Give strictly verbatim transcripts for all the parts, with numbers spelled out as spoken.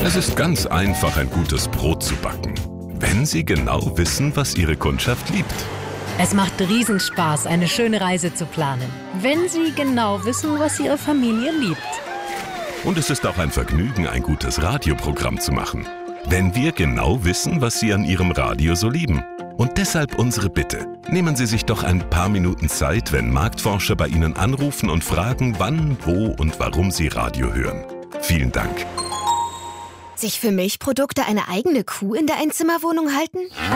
Es ist ganz einfach, ein gutes Brot zu backen, wenn Sie genau wissen, was Ihre Kundschaft liebt. Es macht Riesenspaß, eine schöne Reise zu planen, wenn Sie genau wissen, was Ihre Familie liebt. Und es ist auch ein Vergnügen, ein gutes Radioprogramm zu machen, wenn wir genau wissen, was Sie an Ihrem Radio so lieben. Und deshalb unsere Bitte. Nehmen Sie sich doch ein paar Minuten Zeit, wenn Marktforscher bei Ihnen anrufen und fragen, wann, wo und warum Sie Radio hören. Vielen Dank. Sich für Milchprodukte eine eigene Kuh in der Einzimmerwohnung halten?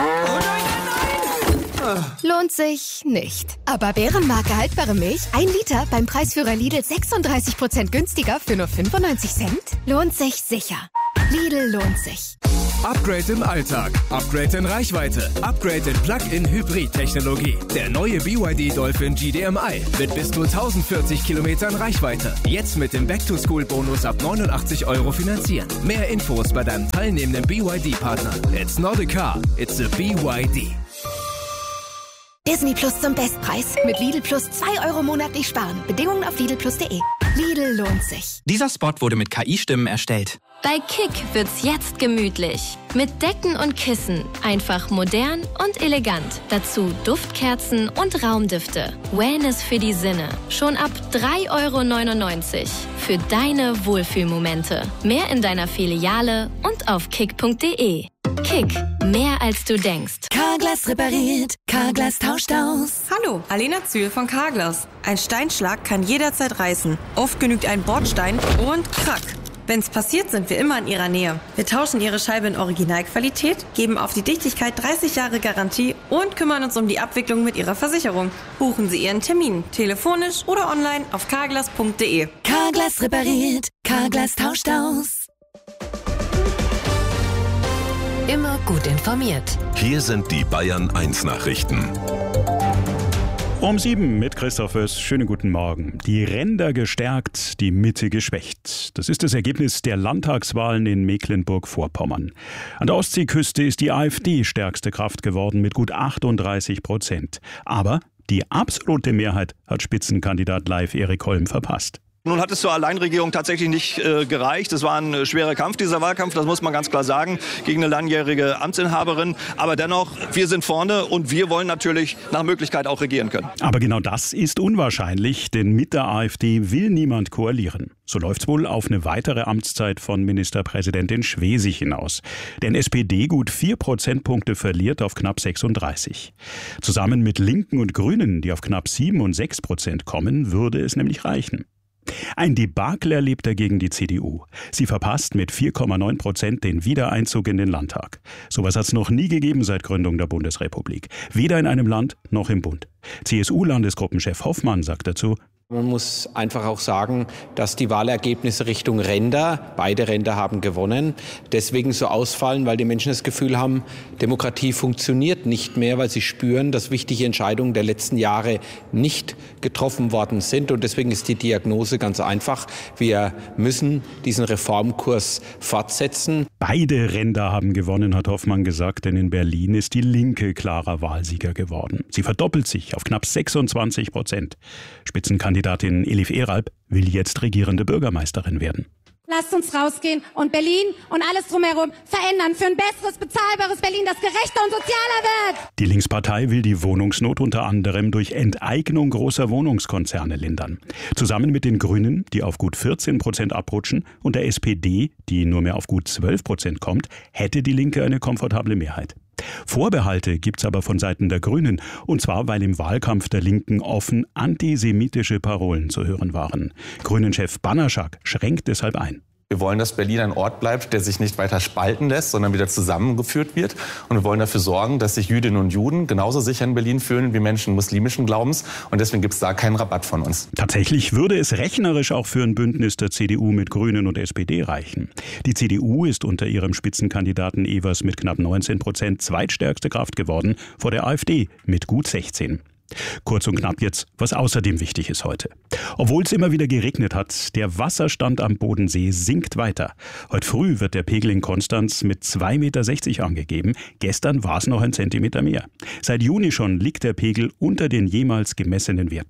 Lohnt sich nicht. Aber Bärenmarke haltbare Milch, ein Liter beim Preisführer Lidl sechsunddreißig Prozent günstiger für nur fünfundneunzig Cent? Lohnt sich sicher. Lidl lohnt sich. Upgrade im Alltag, Upgrade in Reichweite, Upgrade in Plug-in-Hybrid-Technologie. Der neue B Y D Dolphin G D M I mit bis zu tausendvierzig Kilometern Reichweite. Jetzt mit dem Back-to-School-Bonus ab neunundachtzig Euro finanzieren. Mehr Infos bei deinem teilnehmenden B Y D-Partner. It's not a car, it's a B Y D. Disney Plus zum Bestpreis. Mit Lidl Plus zwei Euro monatlich sparen. Bedingungen auf lidl plus punkt de. Lidl lohnt sich. Dieser Spot wurde mit K I-Stimmen erstellt. Bei Kick wird's jetzt gemütlich. Mit Decken und Kissen. Einfach modern und elegant. Dazu Duftkerzen und Raumdüfte. Wellness für die Sinne. Schon ab drei Euro neunundneunzig. Für deine Wohlfühlmomente. Mehr in deiner Filiale und auf kick punkt de. Kick. Mehr als du denkst. Carglass repariert. Carglass tauscht aus. Hallo, Alena Zühl von Carglass. Ein Steinschlag kann jederzeit reißen. Oft genügt ein Bordstein und krack. Wenn's passiert, sind wir immer in Ihrer Nähe. Wir tauschen Ihre Scheibe in Originalqualität, geben auf die Dichtigkeit dreißig Jahre Garantie und kümmern uns um die Abwicklung mit Ihrer Versicherung. Buchen Sie Ihren Termin, telefonisch oder online auf carglass punkt de. Carglass repariert. Carglass tauscht aus. Immer gut informiert. Hier sind die Bayern eins Nachrichten. Um sieben mit Christoph Oess. Schönen guten Morgen. Die Ränder gestärkt, die Mitte geschwächt. Das ist das Ergebnis der Landtagswahlen in Mecklenburg-Vorpommern. An der Ostseeküste ist die AfD stärkste Kraft geworden mit gut achtunddreißig Prozent. Aber die absolute Mehrheit hat Spitzenkandidat Leif Erik Holm verpasst. Nun hat es zur Alleinregierung tatsächlich nicht äh, gereicht. Es war ein äh, schwerer Kampf, dieser Wahlkampf, das muss man ganz klar sagen, gegen eine langjährige Amtsinhaberin. Aber dennoch, wir sind vorne und wir wollen natürlich nach Möglichkeit auch regieren können. Aber genau das ist unwahrscheinlich, denn mit der AfD will niemand koalieren. So läuft's wohl auf eine weitere Amtszeit von Ministerpräsidentin Schwesig hinaus. Denn S P D gut vier Prozentpunkte verliert auf knapp sechsunddreißig. Zusammen mit Linken und Grünen, die auf knapp sieben und sechs Prozent kommen, würde es nämlich reichen. Ein Debakel erlebt dagegen die C D U. Sie verpasst mit vier Komma neun Prozent den Wiedereinzug in den Landtag. Sowas hat es noch nie gegeben seit Gründung der Bundesrepublik. Weder in einem Land noch im Bund. C S U-Landesgruppenchef Hoffmann sagt dazu: Man muss einfach auch sagen, dass die Wahlergebnisse Richtung Ränder, beide Ränder haben gewonnen, deswegen so ausfallen, weil die Menschen das Gefühl haben, Demokratie funktioniert nicht mehr, weil sie spüren, dass wichtige Entscheidungen der letzten Jahre nicht getroffen worden sind. Und deswegen ist die Diagnose ganz einfach. Wir müssen diesen Reformkurs fortsetzen. Beide Ränder haben gewonnen, hat Hoffmann gesagt, denn in Berlin ist die Linke klarer Wahlsieger geworden. Sie verdoppelt sich auf knapp sechsundzwanzig Prozent. Spitzenkandidat Kandidatin Elif Eralp will jetzt regierende Bürgermeisterin werden. Lasst uns rausgehen und Berlin und alles drumherum verändern für ein besseres, bezahlbares Berlin, das gerechter und sozialer wird. Die Linkspartei will die Wohnungsnot unter anderem durch Enteignung großer Wohnungskonzerne lindern. Zusammen mit den Grünen, die auf gut vierzehn Prozent abrutschen, und der S P D, die nur mehr auf gut zwölf Prozent kommt, hätte die Linke eine komfortable Mehrheit. Vorbehalte gibt's aber von Seiten der Grünen, und zwar, weil im Wahlkampf der Linken offen antisemitische Parolen zu hören waren. Grünen-Chef Banaszak schränkt deshalb ein. Wir wollen, dass Berlin ein Ort bleibt, der sich nicht weiter spalten lässt, sondern wieder zusammengeführt wird. Und wir wollen dafür sorgen, dass sich Jüdinnen und Juden genauso sicher in Berlin fühlen wie Menschen muslimischen Glaubens. Und deswegen gibt es da keinen Rabatt von uns. Tatsächlich würde es rechnerisch auch für ein Bündnis der C D U mit Grünen und S P D reichen. Die C D U ist unter ihrem Spitzenkandidaten Evers mit knapp neunzehn Prozent zweitstärkste Kraft geworden, vor der AfD mit gut sechzehn. Kurz und knapp jetzt, was außerdem wichtig ist heute. Obwohl es immer wieder geregnet hat, der Wasserstand am Bodensee sinkt weiter. Heute früh wird der Pegel in Konstanz mit zwei Komma sechzig Meter angegeben. Gestern war es noch ein Zentimeter mehr. Seit Juni schon liegt der Pegel unter den jemals gemessenen Werten.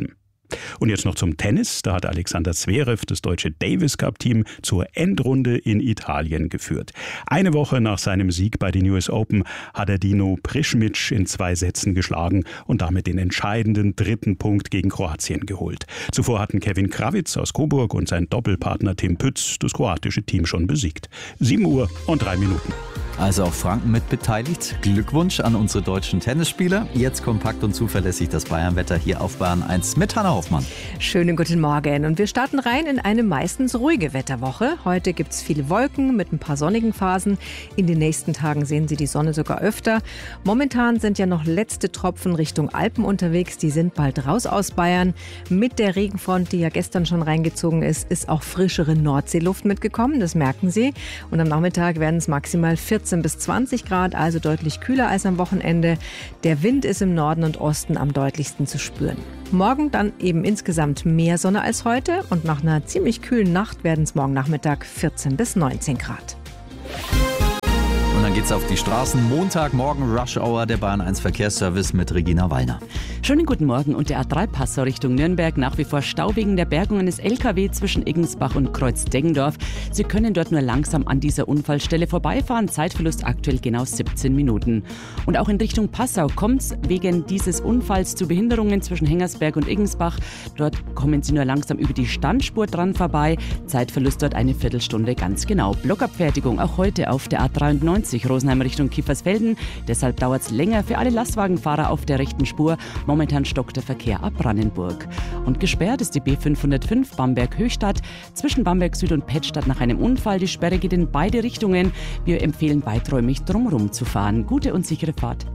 Und jetzt noch zum Tennis. Da hat Alexander Zverev das deutsche Davis Cup Team zur Endrunde in Italien geführt. Eine Woche nach seinem Sieg bei den U S Open hat er Dino Prischmic in zwei Sätzen geschlagen und damit den entscheidenden dritten Punkt gegen Kroatien geholt. Zuvor hatten Kevin Krawitz aus Coburg und sein Doppelpartner Tim Pütz das kroatische Team schon besiegt. sieben Uhr und drei Minuten. Also auch Franken mit beteiligt. Glückwunsch an unsere deutschen Tennisspieler. Jetzt kompakt und zuverlässig das Bayernwetter hier auf Bayern eins mit Hanna Hoffmann. Schönen guten Morgen. Und wir starten rein in eine meistens ruhige Wetterwoche. Heute gibt es viele Wolken mit ein paar sonnigen Phasen. In den nächsten Tagen sehen Sie die Sonne sogar öfter. Momentan sind ja noch letzte Tropfen Richtung Alpen unterwegs. Die sind bald raus aus Bayern. Mit der Regenfront, die ja gestern schon reingezogen ist, ist auch frischere Nordseeluft mitgekommen. Das merken Sie. Und am Nachmittag werden es maximal vierzehn bis zwanzig Grad, also deutlich kühler als am Wochenende. Der Wind ist im Norden und Osten am deutlichsten zu spüren. Morgen dann eben insgesamt mehr Sonne als heute und nach einer ziemlich kühlen Nacht werden es morgen Nachmittag vierzehn bis neunzehn Grad. Und dann geht's auf die Straßen. Montagmorgen Rush Hour, der Bayern eins Verkehrsservice mit Regina Wallner. Schönen guten Morgen. Und der A drei Passau Richtung Nürnberg nach wie vor Stau wegen der Bergung eines L K W zwischen Iggensbach und Kreuz-Deggendorf. Sie können dort nur langsam an dieser Unfallstelle vorbeifahren. Zeitverlust aktuell genau siebzehn Minuten. Und auch in Richtung Passau kommt's wegen dieses Unfalls zu Behinderungen zwischen Hengersberg und Iggensbach. Dort kommen Sie nur langsam über die Standspur dran vorbei. Zeitverlust dort eine Viertelstunde ganz genau. Blockabfertigung auch heute auf der A dreiundneunzig Rosenheim Richtung Kiefersfelden. Deshalb dauert es länger für alle Lastwagenfahrer auf der rechten Spur. Momentan stockt der Verkehr ab Brandenburg. Und gesperrt ist die B fünfhundertfünf Bamberg-Höchstadt zwischen Bamberg Süd und Pettstadt nach einem Unfall. Die Sperre geht in beide Richtungen. Wir empfehlen weiträumig drumherum zu fahren. Gute und sichere Fahrt.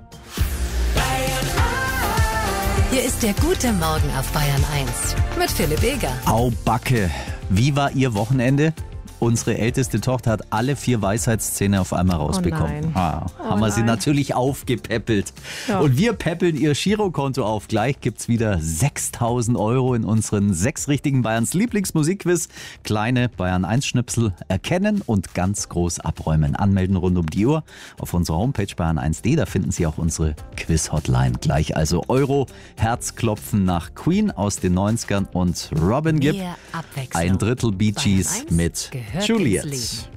Hier ist der gute Morgen auf Bayern eins mit Philipp Eger. Au Backe, wie war Ihr Wochenende? Unsere älteste Tochter hat alle vier Weisheitszähne auf einmal rausbekommen. Oh ah, oh haben wir nein. sie natürlich aufgepäppelt. Ja. Und wir päppeln ihr Girokonto auf. Gleich gibt's wieder sechstausend Euro in unseren sechs richtigen Bayerns Lieblingsmusikquiz. Kleine Bayern eins Schnipsel erkennen und ganz groß abräumen. Anmelden rund um die Uhr auf unserer Homepage bayern eins punkt de. Da finden Sie auch unsere Quiz-Hotline. Gleich also Euro, Herzklopfen nach Queen aus den neunzigern und Robin Gibb. Ein Drittel Bee Gees mit Juliet.